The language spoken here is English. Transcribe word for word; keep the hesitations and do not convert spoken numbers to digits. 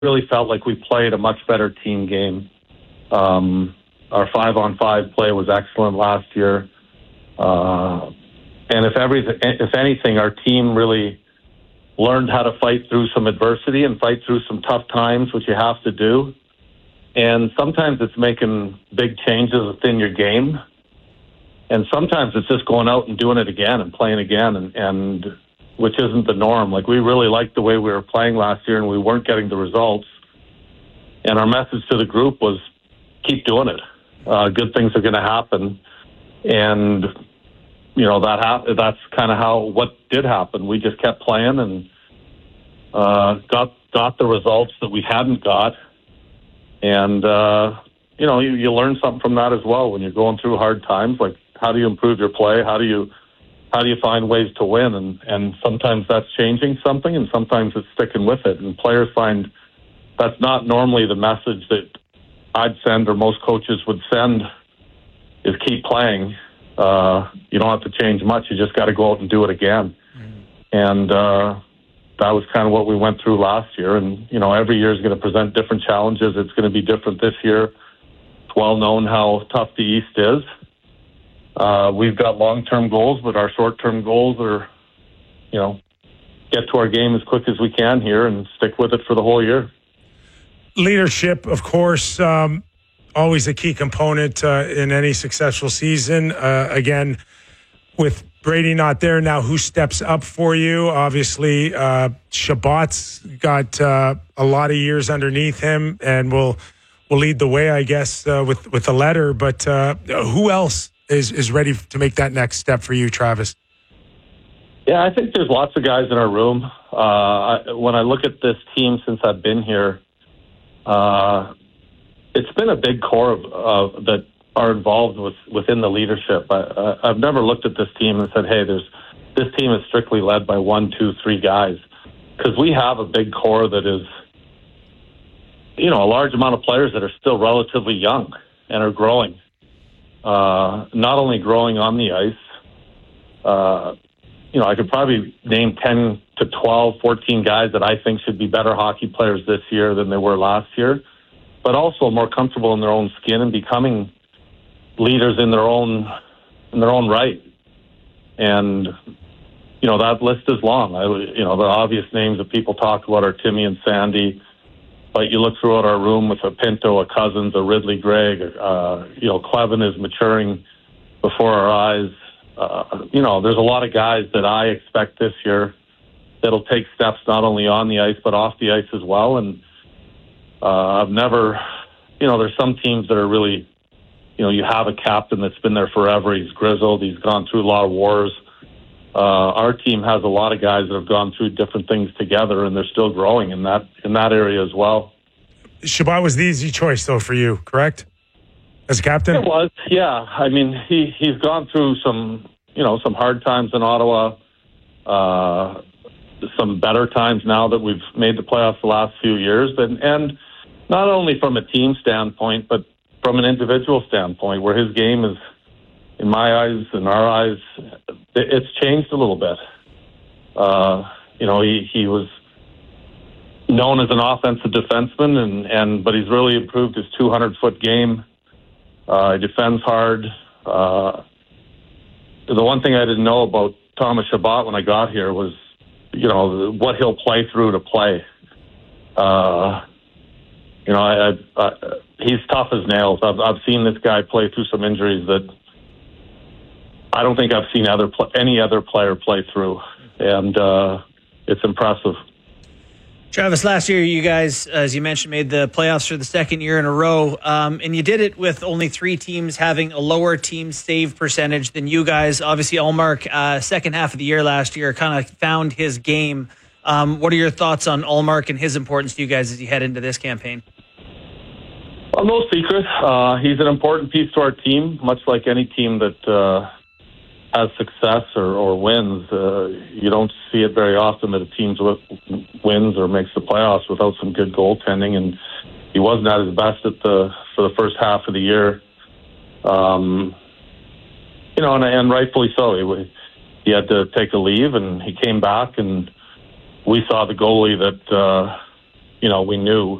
really felt like we played a much better team game. Um, our five-on-five play was excellent last year. Uh, and if everything, if anything, our team really learned how to fight through some adversity and fight through some tough times, which you have to do. And sometimes it's making big changes within your game. And sometimes it's just going out and doing it again and playing again, and, and which isn't the norm. Like, we really liked the way we were playing last year, and we weren't getting the results. And our message to the group was, keep doing it. Uh, good things are going to happen. And, you know, that hap- that's kind of how what did happen. We just kept playing and uh, got got the results that we hadn't got. And, uh, you know, you, you learn something from that as well when you're going through hard times. Like, how do you improve your play? How do you how do you find ways to win? And, and sometimes that's changing something, and sometimes it's sticking with it. And players find that's not normally the message that I'd send or most coaches would send, is keep playing. Uh, you don't have to change much. You just got to go out and do it again. Mm-hmm. And uh, that was kind of what we went through last year. And, you know, every year is going to present different challenges. It's going to be different this year. It's well known how tough the East is. Uh, we've got long-term goals, but our short-term goals are, you know, get to our game as quick as we can here and stick with it for the whole year. Leadership, of course, um, always a key component uh, in any successful season. Uh, again, with Brady not there now, who steps up for you? Obviously, uh, Chabot's got uh, a lot of years underneath him and will will lead the way, I guess, uh, with with a letter. But uh, who else is is ready to make that next step for you, Travis? Yeah, I think there's lots of guys in our room. Uh, I, when I look at this team since I've been here, uh, it's been a big core of, of that are involved with within the leadership. I, uh, I've never looked at this team and said, "Hey, there's this team is strictly led by one, two, three guys," because we have a big core that is, you know, a large amount of players that are still relatively young and are growing. Uh, not only growing on the ice, uh, you know, I could probably name ten to twelve, fourteen guys that I think should be better hockey players this year than they were last year, but also more comfortable in their own skin and becoming leaders in their own in their own right. And, you know, that list is long. I, you know, the obvious names that people talk about are Timmy and Sandy, but you look throughout our room with a Pinto, a Cousins, a Ridley Gregg, uh, you know, Clevin is maturing before our eyes. Uh, you know, there's a lot of guys that I expect this year that'll take steps not only on the ice but off the ice as well. And uh, I've never, you know, there's some teams that are really, you know, you have a captain that's been there forever. He's grizzled. He's gone through a lot of wars. Uh, our team has a lot of guys that have gone through different things together, and they're still growing in that in that area as well. Chabot was the easy choice, though, for you, correct? As captain? It was, yeah. I mean, he, he's gone through some, you know, some hard times in Ottawa, uh, some better times now that we've made the playoffs the last few years, and, and not only from a team standpoint, but from an individual standpoint, where his game is, in my eyes, in our eyes, it's changed a little bit. Uh, you know, he, he was known as an offensive defenseman, and, and but he's really improved his two hundred foot game. Uh, he defends hard. Uh, the one thing I didn't know about Thomas Chabot when I got here was, you know, what he'll play through to play. Uh, you know, I, I, I, he's tough as nails. I've, I've seen this guy play through some injuries that I don't think I've seen other pl- any other player play through, and uh, it's impressive. Travis, last year you guys, as you mentioned, made the playoffs for the second year in a row, um, and you did it with only three teams having a lower team save percentage than you guys. Obviously, Ullmark, uh, second half of the year last year, kind of found his game. Um, what are your thoughts on Ullmark and his importance to you guys as you head into this campaign? Well, no secret. Uh, he's an important piece to our team, much like any team that uh, has success or, or wins. Uh, you don't see it very often that a team wins or makes the playoffs without some good goaltending, and he wasn't at his best at the for the first half of the year. Um, you know, and, and rightfully so. He, he had to take a leave, and he came back, and we saw the goalie that uh, you know, we knew